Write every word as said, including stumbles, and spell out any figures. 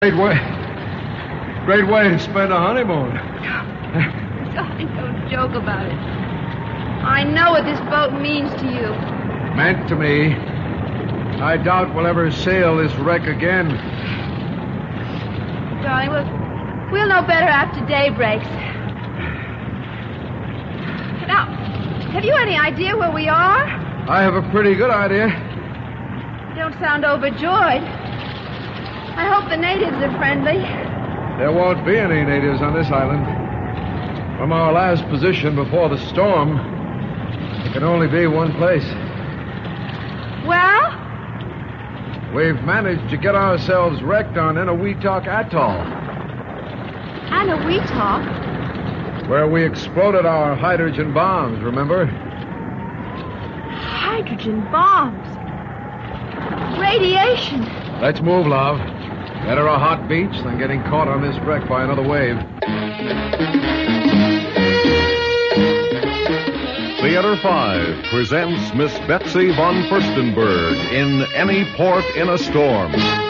Great way. Great way to spend a honeymoon. Darling, don't joke about it. I know what this boat means to you. Meant to me. I doubt we'll ever sail this wreck again. Darling, we'll, we'll know better after day breaks. Now, have you any idea where we are? I have a pretty good idea. You don't sound overjoyed. I hope the natives are friendly. There won't be any natives on this island. From our last position before the storm, there can only be one place. Well? We've managed to get ourselves wrecked on Eniwetok Atoll. Eniwetok? Where we exploded our hydrogen bombs, remember? Hydrogen bombs? Radiation? Let's move, love. Better a hot beach than getting caught on this wreck by another wave. Theater five presents Miss Betsy von Furstenberg in Any Port in a Storm.